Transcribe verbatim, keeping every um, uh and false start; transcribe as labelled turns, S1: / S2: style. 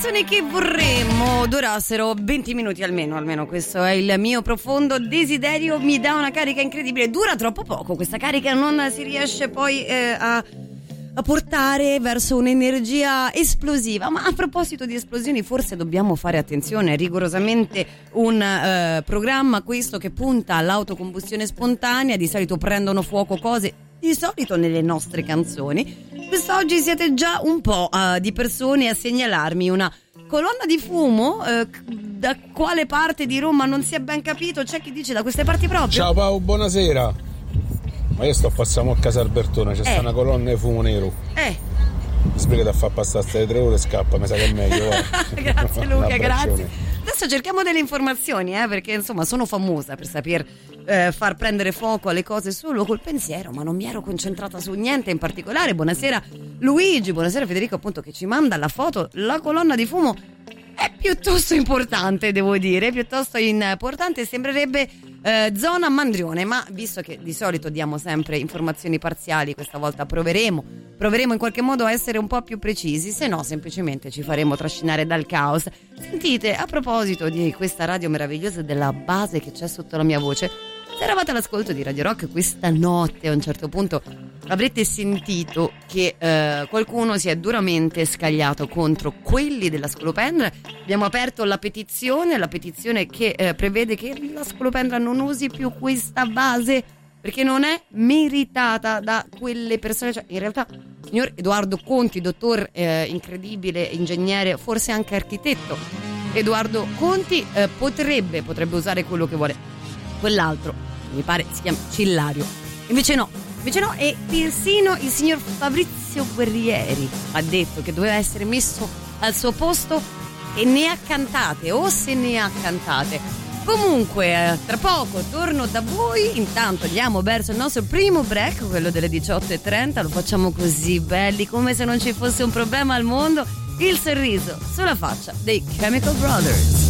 S1: canzoni che vorremmo durassero venti minuti almeno, almeno questo è il mio profondo desiderio, mi dà una carica incredibile, dura troppo poco, questa carica non si riesce poi eh, a, a portare verso un'energia esplosiva. Ma a proposito di esplosioni, forse dobbiamo fare attenzione, è rigorosamente un eh, programma questo che punta all'autocombustione spontanea, di solito prendono fuoco cose, di solito nelle nostre canzoni. Quest'oggi siete già un po' uh, di persone a segnalarmi una colonna di fumo, uh, da quale parte di Roma non si è ben capito, c'è chi dice da queste parti proprio.
S2: Ciao Pau, buonasera. Ma io sto passando a casa Albertona, c'è
S1: eh.
S2: sta una colonna di fumo nero.
S1: Eh.
S2: Spiega a far passare queste tre ore e scappa, mi sa che è meglio. Eh.
S1: Grazie Luca, grazie. Adesso cerchiamo delle informazioni, eh, perché insomma sono famosa per saper eh, far prendere fuoco alle cose solo col pensiero, ma non mi ero concentrata su niente in particolare. Buonasera Luigi, buonasera Federico, appunto, che ci manda la foto. La colonna di fumo è piuttosto importante, devo dire, piuttosto importante, sembrerebbe eh, zona Mandrione, ma visto che di solito diamo sempre informazioni parziali, questa volta proveremo proveremo in qualche modo a essere un po' più precisi, se no semplicemente ci faremo trascinare dal caos. Sentite, a proposito di questa radio meravigliosa, della base che c'è sotto la mia voce, se eravate all'ascolto di Radio Rock questa notte, a un certo punto avrete sentito che eh, qualcuno si è duramente scagliato contro quelli della Scolopendra. Abbiamo aperto la petizione, la petizione che eh, prevede che la Scolopendra non usi più questa base perché non è meritata da quelle persone. Cioè, in realtà, signor Edoardo Conti, dottor eh, incredibile, ingegnere, forse anche architetto, Edoardo Conti eh, potrebbe, potrebbe usare quello che vuole. Quell'altro, mi pare si chiama Cillario, invece no, invece no, e persino il signor Fabrizio Guerrieri ha detto che doveva essere messo al suo posto e ne ha cantate, o se ne ha cantate. Comunque, tra poco torno da voi, intanto andiamo verso il nostro primo break, quello delle diciotto e trenta, lo facciamo così belli, come se non ci fosse un problema al mondo, il sorriso sulla faccia dei Chemical Brothers.